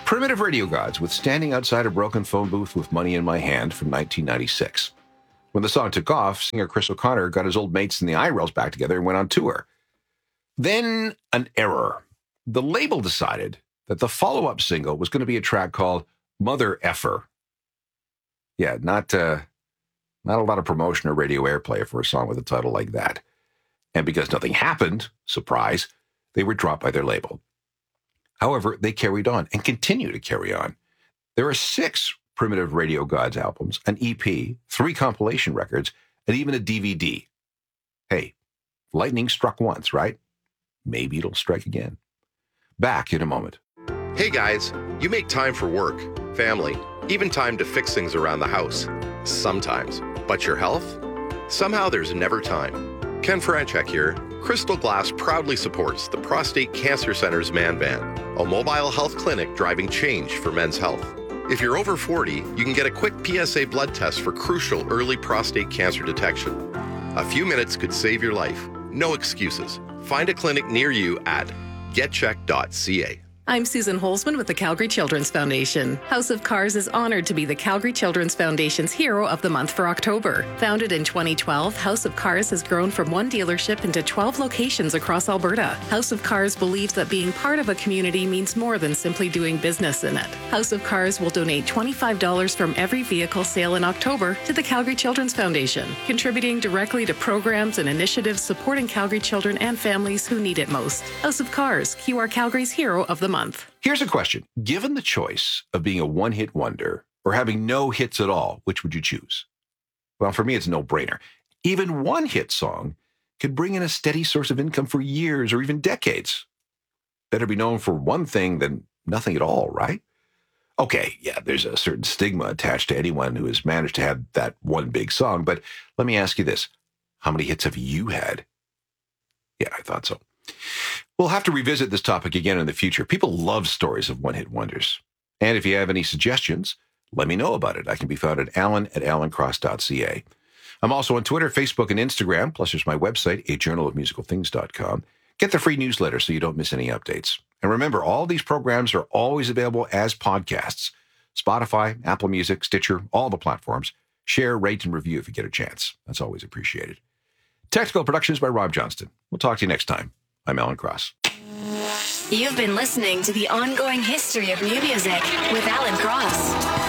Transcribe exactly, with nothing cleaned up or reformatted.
Primitive Radio Gods with Standing Outside a Broken Phone Booth with Money in My Hand from nineteen ninety-six. When the song took off, singer Chris O'Connor got his old mates in the I-Rails back together and went on tour. Then an error. The label decided that the follow-up single was going to be a track called Mother Effer. Yeah, not, uh, not a lot of promotion or radio airplay for a song with a title like that. And because nothing happened, surprise, they were dropped by their label. However, they carried on and continue to carry on. There are six Primitive Radio Gods albums, an E P, three compilation records, and even a D V D. Hey, lightning struck once, right? Maybe it'll strike again. Back in a moment. Hey guys, you make time for work, family, even time to fix things around the house. Sometimes. But your health? Somehow there's never time. Ken Franchek here. Crystal Glass proudly supports the Prostate Cancer Center's Man Van, a mobile health clinic driving change for men's health. If you're over forty, you can get a quick P S A blood test for crucial early prostate cancer detection. A few minutes could save your life. No excuses. Find a clinic near you at get check dot c a. I'm Susan Holzman with the Calgary Children's Foundation. House of Cars is honored to be the Calgary Children's Foundation's Hero of the Month for October. Founded in twenty twelve, House of Cars has grown from one dealership into twelve locations across Alberta. House of Cars believes that being part of a community means more than simply doing business in it. House of Cars will donate twenty-five dollars from every vehicle sale in October to the Calgary Children's Foundation, contributing directly to programs and initiatives supporting Calgary children and families who need it most. House of Cars, Q R Calgary's Hero of the Month. Here's a question. Given the choice of being a one-hit wonder or having no hits at all, which would you choose? Well, for me, it's a no-brainer. Even one hit song could bring in a steady source of income for years or even decades. Better be known for one thing than nothing at all, right? Okay, yeah, there's a certain stigma attached to anyone who has managed to have that one big song, but let me ask you this. How many hits have you had? Yeah, I thought so. We'll have to revisit this topic again in the future. People love stories of one-hit wonders. And if you have any suggestions, let me know about it. I can be found at alan at alan cross dot c a. I'm also on Twitter, Facebook, and Instagram, plus there's my website, a journal of musical things dot com. Get the free newsletter so you don't miss any updates. And remember, all these programs are always available as podcasts. Spotify, Apple Music, Stitcher, all the platforms. Share, rate, and review if you get a chance. That's always appreciated. Technical Productions by Rob Johnston. We'll talk to you next time. I'm Alan Cross. You've been listening to The Ongoing History of New Music with Alan Cross.